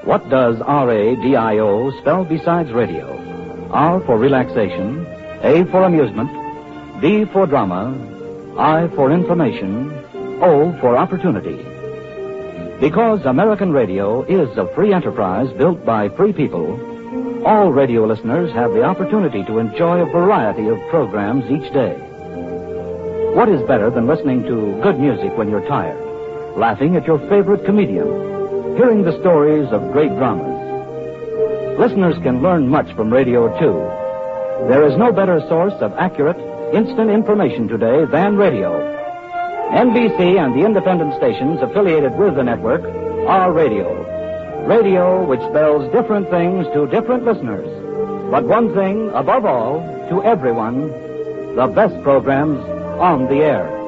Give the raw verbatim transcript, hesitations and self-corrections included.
What does R A D I O spell besides radio? R for relaxation, A for amusement, D for drama, I for information, O for opportunity. Because American radio is a free enterprise built by free people, all radio listeners have the opportunity to enjoy a variety of programs each day. What is better than listening to good music when you're tired, laughing at your favorite comedian, hearing the stories of great dramas? Listeners can learn much from radio, too. There is no better source of accurate, instant information today than radio. N B C and the independent stations affiliated with the network are radio. Radio which spells different things to different listeners. But one thing, above all, to everyone, the best programs on the air.